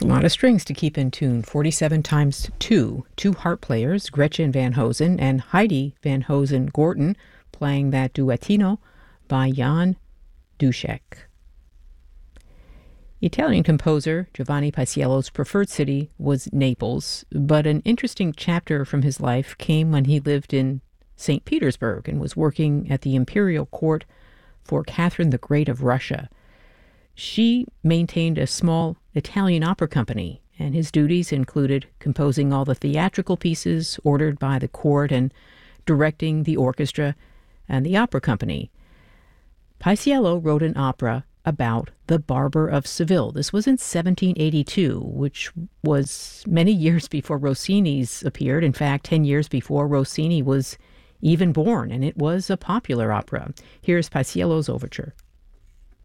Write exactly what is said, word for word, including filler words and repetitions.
It's a lot of strings to keep in tune. forty-seven times two. Two harp players, Gretchen Van Hosen and Heidi Van Hosen-Gorton, playing that duettino by Jan Duszek. Italian composer Giovanni Paisiello's preferred city was Naples, but an interesting chapter from his life came when he lived in Saint Petersburg and was working at the imperial court for Catherine the Great of Russia. She maintained a small Italian opera company, and his duties included composing all the theatrical pieces ordered by the court and directing the orchestra and the opera company. Paisiello wrote an opera about the Barber of Seville. This was in seventeen eighty-two, which was many years before Rossini's appeared. In fact, ten years before Rossini was even born, and it was a popular opera. Here's Paisiello's overture.